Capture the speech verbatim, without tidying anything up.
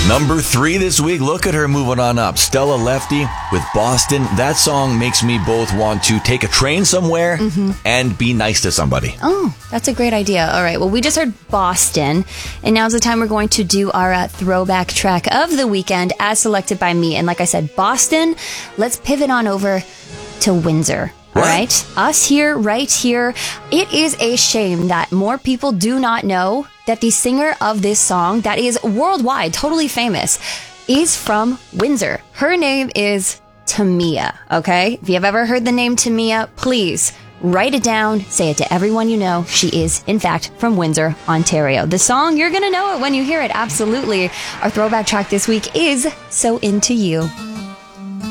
Number three this week. Look at her moving on up. Stella Lefty with Boston. That song makes me both want to take a train somewhere mm-hmm. and be nice to somebody. Oh, that's a great idea. All right. Well, we just heard Boston, and now's the time we're going to do our uh, throwback track of the weekend as selected by me. And like I said, Boston. Let's pivot on over to Windsor. What? All right. Us here, right here. It is a shame that more people do not know that the singer of this song, that is worldwide, totally famous, is from Windsor. Her name is Tamia, okay? If you've ever heard the name Tamia, please write it down, say it to everyone you know. She is, in fact, from Windsor, Ontario. The song, you're going to know it when you hear it, absolutely. Our throwback track this week is So Into You.